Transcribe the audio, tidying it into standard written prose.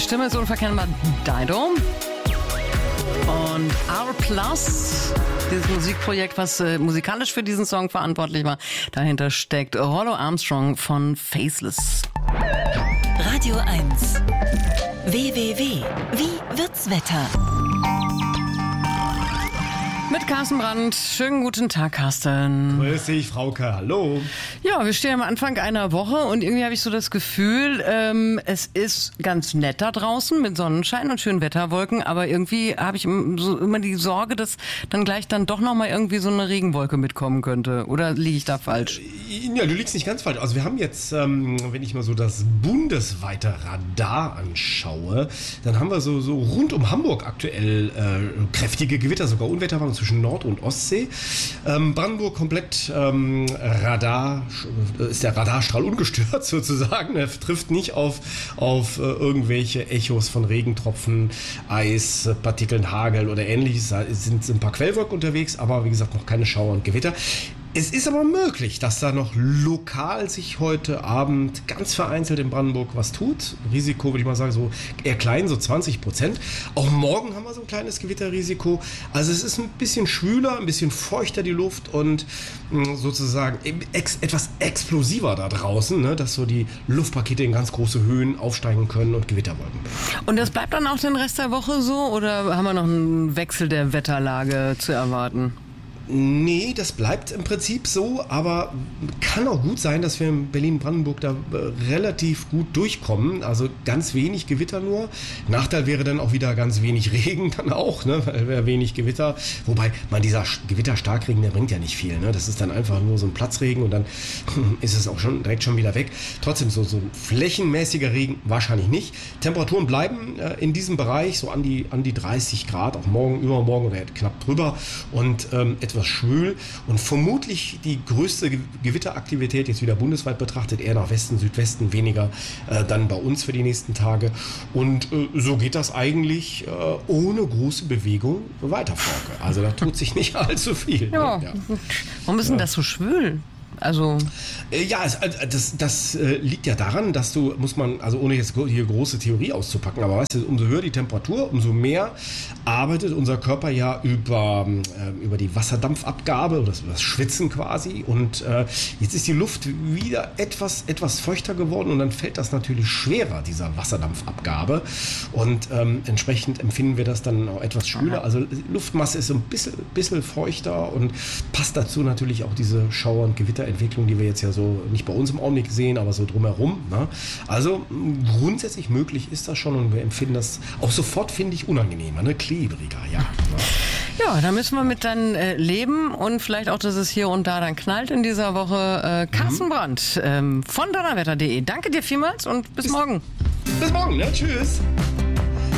Stimme ist unverkennbar Dido. Und R+, dieses Musikprojekt, was musikalisch für diesen Song verantwortlich war, dahinter steckt Rollo Armstrong von Faceless. Radio 1. WWW. Wie wird's Wetter? Mit Carsten Brandt. Schönen guten Tag, Carsten. Grüß dich, Frauke. Hallo. Ja, wir stehen am Anfang einer Woche und irgendwie habe ich so das Gefühl, es ist ganz nett da draußen mit Sonnenschein und schönen Wetterwolken, aber irgendwie habe ich immer die Sorge, dass dann gleich dann doch nochmal irgendwie so eine Regenwolke mitkommen könnte. Oder liege ich da falsch? Ja, du liegst nicht ganz falsch. Also wir haben jetzt, wenn ich mal so das bundesweite Radar anschaue, dann haben wir so rund um Hamburg aktuell kräftige Gewitter, sogar Unwetterwarnungen zwischen Nord- und Ostsee. Brandenburg komplett ist der Radarstrahl ungestört sozusagen. Er trifft nicht auf irgendwelche Echos von Regentropfen, Eis, Partikeln, Hagel oder ähnliches. Da sind ein paar Quellwolken unterwegs, aber wie gesagt noch keine Schauer und Gewitter. Es ist aber möglich, dass da noch lokal sich heute Abend ganz vereinzelt in Brandenburg was tut. Risiko, würde ich mal sagen, so eher klein, so 20%. Auch morgen haben wir so ein kleines Gewitterrisiko. Also es ist ein bisschen schwüler, ein bisschen feuchter die Luft und sozusagen etwas explosiver da draußen, ne, dass so die Luftpakete in ganz große Höhen aufsteigen können und Gewitterwolken. Und das bleibt dann auch den Rest der Woche so oder haben wir noch einen Wechsel der Wetterlage zu erwarten? Nee, das bleibt im Prinzip so, aber kann auch gut sein, dass wir in Berlin-Brandenburg da relativ gut durchkommen. Also ganz wenig Gewitter nur. Nachteil wäre dann auch wieder ganz wenig Regen dann auch, ne? Weil wenig Gewitter. Wobei, dieser Gewitterstarkregen, der bringt ja nicht viel, ne? Das ist dann einfach nur so ein Platzregen und dann ist es auch direkt schon wieder weg. Trotzdem so ein flächenmäßiger Regen wahrscheinlich nicht. Temperaturen bleiben in diesem Bereich so an die 30 Grad, auch morgen, übermorgen oder knapp drüber und etwas schwül und vermutlich die größte Gewitteraktivität jetzt wieder bundesweit betrachtet, eher nach Westen, Südwesten, weniger dann bei uns für die nächsten Tage. Und so geht das eigentlich ohne große Bewegung weiter, Frauke. Also da tut sich nicht allzu viel. Ja. Ne? Ja. Warum ist denn das so schwül? Also das liegt ja daran, dass also ohne jetzt hier große Theorie auszupacken, aber weißt du, umso höher die Temperatur, umso mehr arbeitet unser Körper ja über die Wasserdampfabgabe oder das Schwitzen quasi und jetzt ist die Luft wieder etwas feuchter geworden und dann fällt das natürlich schwerer, dieser Wasserdampfabgabe und entsprechend empfinden wir das dann auch etwas schwüler. Also die Luftmasse ist so ein bisschen feuchter und passt dazu natürlich auch diese Schauer- und Gewitterentwicklung, die wir jetzt ja so nicht bei uns im Augenblick sehen, aber so drumherum. Ne? Also grundsätzlich möglich ist das schon und wir empfinden das auch sofort, finde ich, unangenehmer, ne? Klebriger, ja. Ne? Ja, da müssen wir mit dann leben und vielleicht auch, dass es hier und da dann knallt in dieser Woche. Carsten Brandt von donnerwetter.de. Danke dir vielmals und bis morgen. Bis morgen, ne? Tschüss.